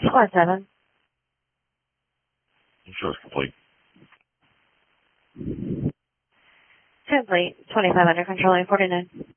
Squad 7. Insurance complete. Complete. 25 under control, 49.